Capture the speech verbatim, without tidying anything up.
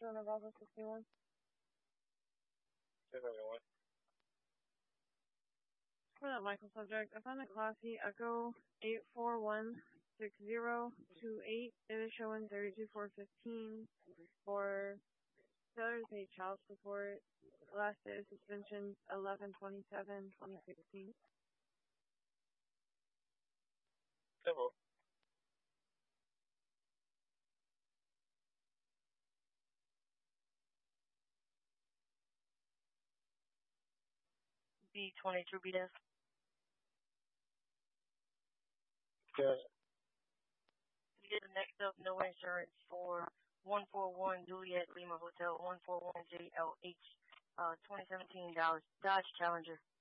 Echo November sixty-one. seventy-one. For that Michael subject, I found a Class E Echo eight four one six zero two eight. It is showing thirty-two four fifteen for failure to pay child support. Last day of suspension eleven twenty-seven twenty sixteen. Several. B twenty-two B F. Yes. You get the next up, no insurance for one four one Juliet Lima Hotel, one four one J L H, uh, twenty seventeen Dodge, Dodge Challenger.